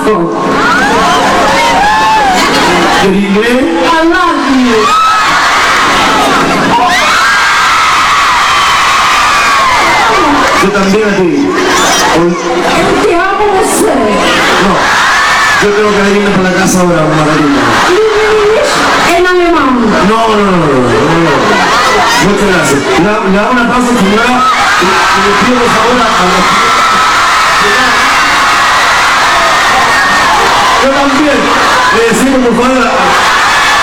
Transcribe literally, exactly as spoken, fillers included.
conozco. Dime. I love you. Yo también a ti. Hoy... Te amo, no sé. No. Yo tengo que irme para la casa ahora, Margarita. En alemán. No, no, no, no, no, no. Muchas gracias. Le, le hago una pausa señora y, y le pido por favor a la... Yo también. Le decimos por favor a...